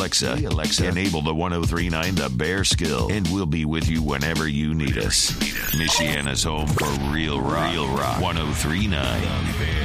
Alexa, enable the 103.9 The Bear skill, and we'll be with you whenever you need us. Michiana's home for real rock. 103.9 The Bear.